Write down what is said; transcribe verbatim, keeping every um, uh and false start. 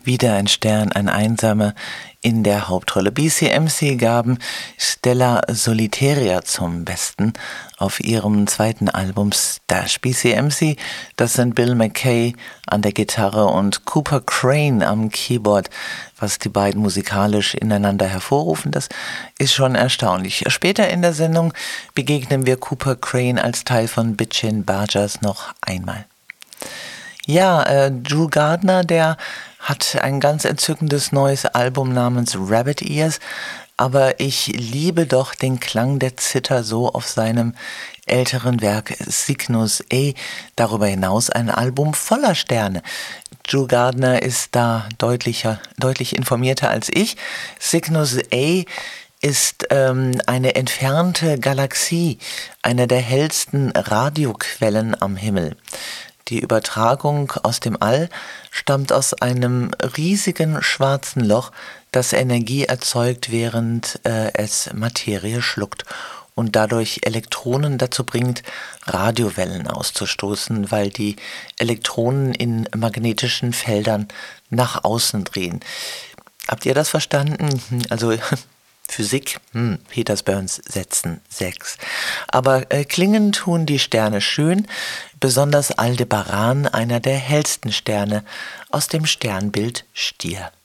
Wieder ein Stern, ein Einsamer in der Hauptrolle. B C M C gaben Stella Solitaria zum Besten auf ihrem zweiten Album Stash. B C M C, das sind Bill McKay an der Gitarre und Cooper Crane am Keyboard. Was die beiden musikalisch ineinander hervorrufen, das ist schon erstaunlich. Später in der Sendung begegnen wir Cooper Crane als Teil von Bitchin' Bargers noch einmal. Ja, äh, Drew Gardner, der hat ein ganz entzückendes neues Album namens Rabbit Ears, aber ich liebe doch den Klang der Zither so auf seinem älteren Werk Cygnus A. Darüber hinaus ein Album voller Sterne. Drew Gardner ist da deutlicher, deutlich informierter als ich. Cygnus A ist ähm, eine entfernte Galaxie, eine der hellsten Radioquellen am Himmel. Die Übertragung aus dem All stammt aus einem riesigen schwarzen Loch, das Energie erzeugt, während äh, es Materie schluckt und dadurch Elektronen dazu bringt, Radiowellen auszustoßen, weil die Elektronen in magnetischen Feldern nach außen drehen. Habt ihr das verstanden? Also Physik, hm, Peters Burns Sätzen sechs. Aber äh, klingen tun die Sterne schön, besonders Aldebaran, einer der hellsten Sterne aus dem Sternbild Stier.